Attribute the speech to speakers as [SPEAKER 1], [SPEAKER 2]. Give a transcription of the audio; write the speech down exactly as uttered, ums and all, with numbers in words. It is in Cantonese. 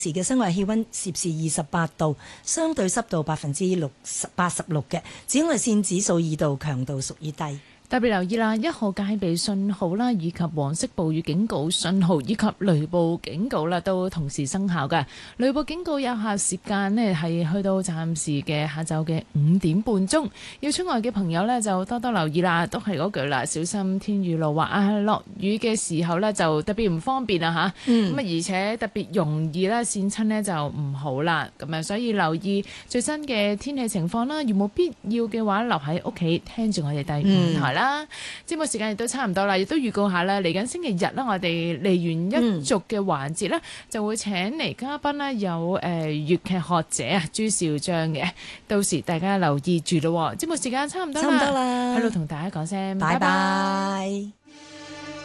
[SPEAKER 1] 時嘅室外氣溫攝氏二十八度，相對濕度百分之六十八十六嘅，紫外線指數二度，強度屬於低。
[SPEAKER 2] 特別留意啦，一號戒備信號啦，以及黃色暴雨警告信號，以及雷暴警告啦，都同時生效嘅。雷暴警告有效時間呢係去到暫時嘅下晝嘅五點半鐘。要出外嘅朋友呢，就多多留意啦，都係嗰句啦，小心天雨路滑啊！落雨嘅時候呢，就特別唔方便啊嚇。咁啊、嗯，而且特別容易啦，跣親呢就唔好啦。咁啊，所以留意最新嘅天氣情況啦。如冇必要嘅話，留喺屋企聽住我哋第五台啦。嗯節目時間亦都差唔多啦，亦都預告下啦，嚟緊星期日啦，我哋梨園一族嘅環節咧，嗯、就會請嚟嘉賓啦，有誒、呃、粵劇學者啊朱兆章嘅，到時大家留意住咯。節目時間差唔多啦，差唔多啦，喺度同大家講聲拜拜。